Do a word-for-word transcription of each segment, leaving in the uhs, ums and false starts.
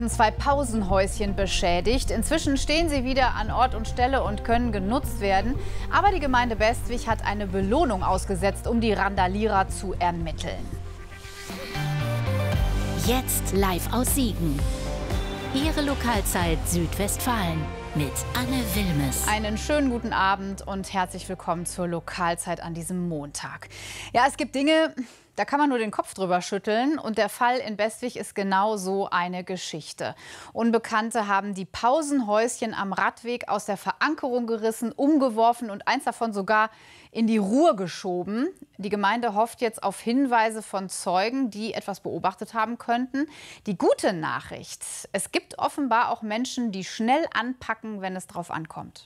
Zwei Pausenhäuschen beschädigt. Inzwischen stehen sie wieder an Ort und Stelle und können genutzt werden. Aber die Gemeinde Bestwig hat eine Belohnung ausgesetzt, um die Randalierer zu ermitteln. Jetzt live aus Siegen. Ihre Lokalzeit Südwestfalen mit Anne Wilmes. Einen schönen guten Abend und herzlich willkommen zur Lokalzeit an diesem Montag. Ja, es gibt Dinge, da kann man nur den Kopf drüber schütteln. Und der Fall in Bestwig ist genau so eine Geschichte. Unbekannte haben die Pausenhäuschen am Radweg aus der Verankerung gerissen, umgeworfen und eins davon sogar in die Ruhr geschoben. Die Gemeinde hofft jetzt auf Hinweise von Zeugen, die etwas beobachtet haben könnten. Die gute Nachricht: Es gibt offenbar auch Menschen, die schnell anpacken, wenn es drauf ankommt.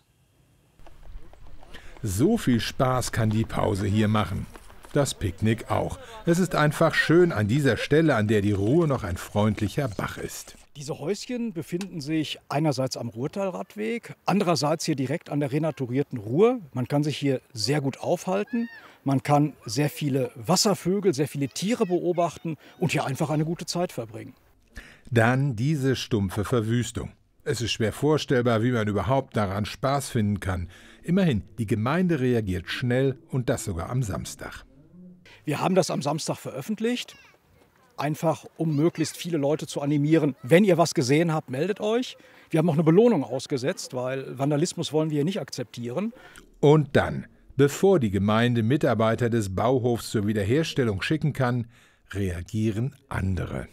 So viel Spaß kann die Pause hier machen. Das Picknick auch. Es ist einfach schön an dieser Stelle, an der die Ruhr noch ein freundlicher Bach ist. Diese Häuschen befinden sich einerseits am Ruhrtalradweg, andererseits hier direkt an der renaturierten Ruhr. Man kann sich hier sehr gut aufhalten. Man kann sehr viele Wasservögel, sehr viele Tiere beobachten und hier einfach eine gute Zeit verbringen. Dann diese stumpfe Verwüstung. Es ist schwer vorstellbar, wie man überhaupt daran Spaß finden kann. Immerhin, die Gemeinde reagiert schnell und das sogar am Samstag. Wir haben das am Samstag veröffentlicht, einfach um möglichst viele Leute zu animieren. Wenn ihr was gesehen habt, meldet euch. Wir haben auch eine Belohnung ausgesetzt, weil Vandalismus wollen wir hier nicht akzeptieren. Und dann, bevor die Gemeinde Mitarbeiter des Bauhofs zur Wiederherstellung schicken kann, reagieren andere.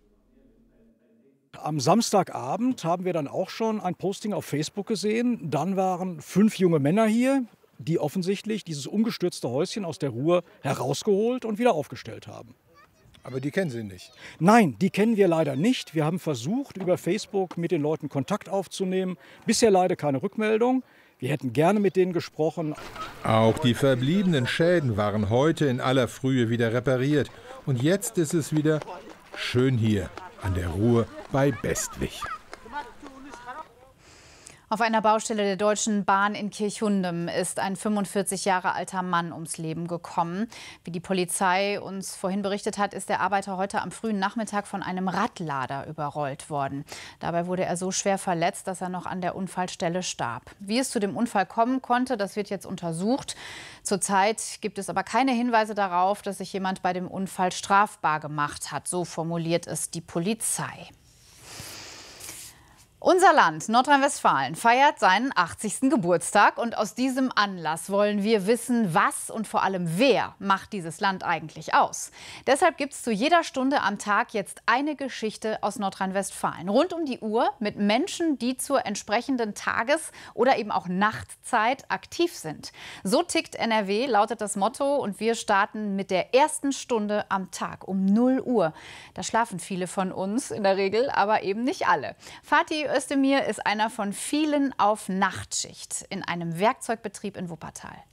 Am Samstagabend haben wir dann auch schon ein Posting auf Facebook gesehen. Dann waren fünf junge Männer hier, die offensichtlich dieses umgestürzte Häuschen aus der Ruhr herausgeholt und wieder aufgestellt haben. Aber die kennen Sie nicht? Nein, die kennen wir leider nicht. Wir haben versucht, über Facebook mit den Leuten Kontakt aufzunehmen. Bisher leider keine Rückmeldung. Wir hätten gerne mit denen gesprochen. Auch die verbliebenen Schäden waren heute in aller Frühe wieder repariert. Und jetzt ist es wieder schön hier an der Ruhr bei Bestwig. Auf einer Baustelle der Deutschen Bahn in Kirchhundem ist ein fünfundvierzig Jahre alter Mann ums Leben gekommen. Wie die Polizei uns vorhin berichtet hat, ist der Arbeiter heute am frühen Nachmittag von einem Radlader überrollt worden. Dabei wurde er so schwer verletzt, dass er noch an der Unfallstelle starb. Wie es zu dem Unfall kommen konnte, das wird jetzt untersucht. Zurzeit gibt es aber keine Hinweise darauf, dass sich jemand bei dem Unfall strafbar gemacht hat. So formuliert es die Polizei. Unser Land, Nordrhein-Westfalen, feiert seinen achtzigsten Geburtstag. Und aus diesem Anlass wollen wir wissen, was und vor allem wer macht dieses Land eigentlich aus. Deshalb gibt es zu jeder Stunde am Tag jetzt eine Geschichte aus Nordrhein-Westfalen. Rund um die Uhr mit Menschen, die zur entsprechenden Tages- oder eben auch Nachtzeit aktiv sind. So tickt N R W, lautet das Motto. Und wir starten mit der ersten Stunde am Tag um null Uhr. Da schlafen viele von uns in der Regel, aber eben nicht alle. Fatih Özdemir ist einer von vielen auf Nachtschicht in einem Werkzeugbetrieb in Wuppertal.